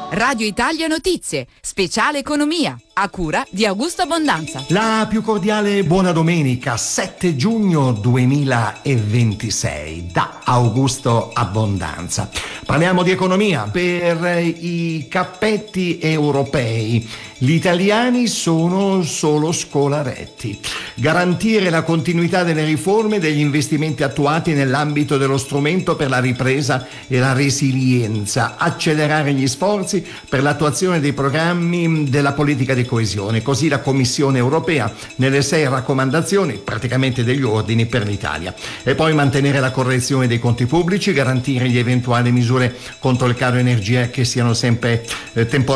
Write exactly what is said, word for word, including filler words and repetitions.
Radio Italia Notizie, speciale economia, a cura di Augusto Abbondanza. La più cordiale buona domenica, sette giugno duemilaventisei, da Augusto Abbondanza. Parliamo di economia. Per i cappetti europei, gli italiani sono solo scolaretti. Garantire la continuità delle riforme e degli investimenti attuati nell'ambito dello strumento per la ripresa e la resilienza. Accelerare gli sforzi per l'attuazione dei programmi della politica di coesione. Così la Commissione europea nelle sei raccomandazioni, praticamente degli ordini per l'Italia. E poi mantenere la correzione dei conti pubblici, garantire gli eventuali misure contro il caro energia che siano sempre eh, temporanee